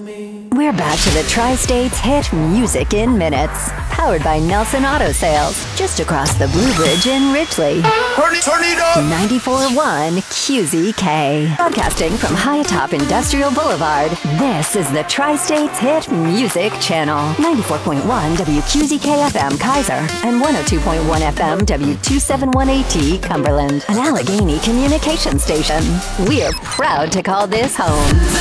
We're back to the Tri-States hit Music in Minutes. Powered by Nelson Auto Sales. Just across the Blue Bridge in Ridgely. Turn it up! 94.1 QZK. Broadcasting from high atop Industrial Boulevard, this is the Tri-States Hit Music Channel. 94.1 WQZK FM Kaiser and 102.1 FM W271AT Cumberland. An Allegheny communication station. We are proud to call this home.